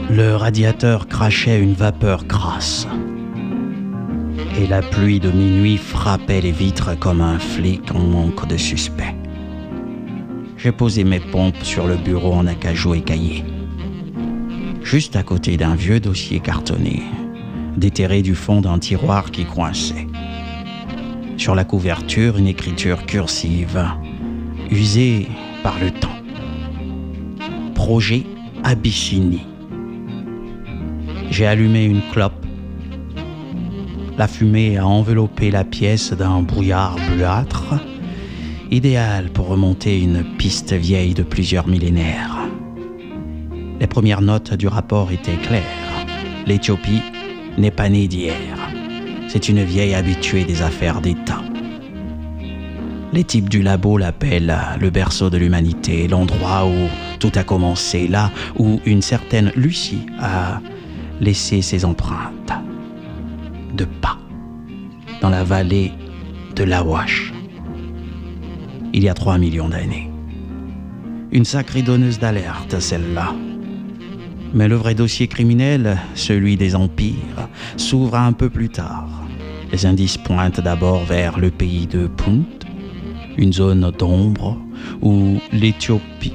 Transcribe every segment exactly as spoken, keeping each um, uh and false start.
Le radiateur crachait une vapeur grasse. Et la pluie de minuit frappait les vitres comme un flic en manque de suspect. J'ai posé mes pompes sur le bureau en acajou écaillé, juste à côté d'un vieux dossier cartonné, déterré du fond d'un tiroir qui coinçait. Sur la couverture, une écriture cursive, usée par le temps. Projet Abyssinie. J'ai allumé une clope. La fumée a enveloppé la pièce d'un brouillard bleuâtre, idéal pour remonter une piste vieille de plusieurs millénaires. Les premières notes du rapport étaient claires. L'Éthiopie n'est pas née d'hier. C'est une vieille habituée des affaires d'État. Les types du labo l'appellent le berceau de l'humanité, l'endroit où tout a commencé, là où une certaine Lucie a laissé ses empreintes de pas dans la vallée de l'Awash, il y a trois millions d'années. Une sacrée donneuse d'alerte, celle-là. Mais le vrai dossier criminel, celui des empires, s'ouvre un peu plus tard. Les indices pointent d'abord vers le pays de Punt, une zone d'ombre où l'Éthiopie,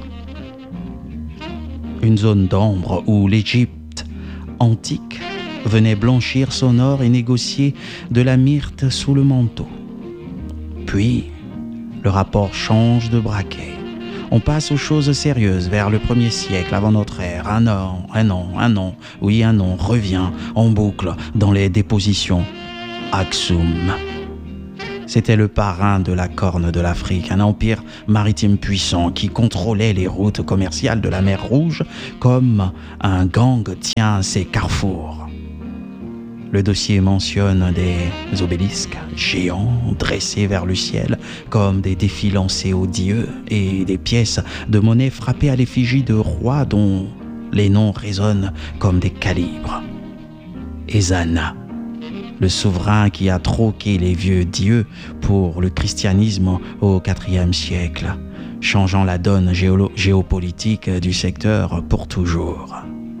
une zone d'ombre où l'Égypte antique venait blanchir son or et négocier de la myrte sous le manteau. Puis, le rapport change de braquet. On passe aux choses sérieuses vers le premier siècle avant notre ère. Un an, un an, un an, oui un an revient en boucle dans les dépositions. Aksum. C'était le parrain de la Corne de l'Afrique, un empire maritime puissant qui contrôlait les routes commerciales de la mer Rouge comme un gang tient ses carrefours. Le dossier mentionne des obélisques géants dressés vers le ciel comme des défis lancés aux dieux et des pièces de monnaie frappées à l'effigie de rois dont les noms résonnent comme des calibres. Ezana, le souverain qui a troqué les vieux dieux pour le christianisme au quatrième siècle, changeant la donne géolo- géopolitique du secteur pour toujours.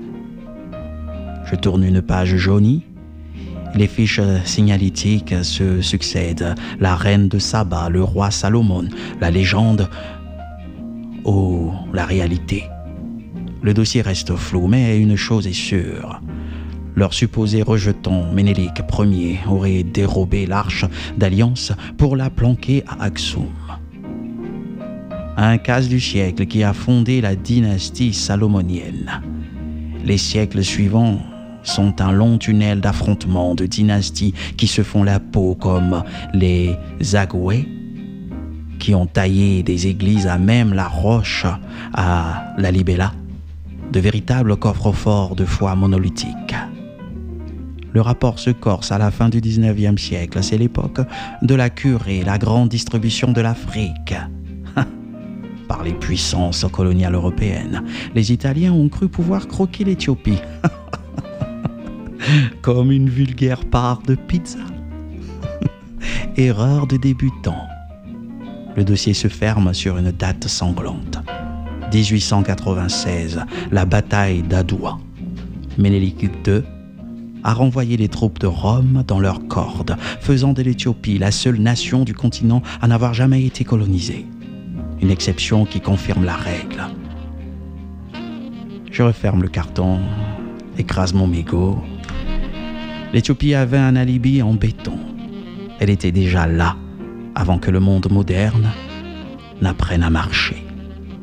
Je tourne une page jaunie. Les fiches signalétiques se succèdent. La reine de Saba, le roi Salomon, la légende ou la réalité. Le dossier reste flou, mais une chose est sûre. Leur supposé rejeton, Ménélique Ier, aurait dérobé l'arche d'alliance pour la planquer à Aksum. Un casse du siècle qui a fondé la dynastie salomonienne. Les siècles suivants sont un long tunnel d'affrontements de dynasties qui se font la peau comme les Zagoué, qui ont taillé des églises à même la roche à la Libella, de véritables coffres-forts de foi monolithiques. Le rapport se corse à la fin du dix-neuvième siècle. C'est l'époque de la cure et la grande distribution de l'Afrique par les puissances coloniales européennes. Les Italiens ont cru pouvoir croquer l'Éthiopie comme une vulgaire part de pizza. Erreur de débutant. Le dossier se ferme sur une date sanglante. dix-huit cent quatre-vingt-seize, la bataille d'Adoua. Ménélique deux a renvoyé les troupes de Rome dans leurs cordes, faisant de l'Éthiopie la seule nation du continent à n'avoir jamais été colonisée. Une exception qui confirme la règle. Je referme le carton, écrase mon mégot. L'Éthiopie avait un alibi en béton. Elle était déjà là, avant que le monde moderne n'apprenne à marcher.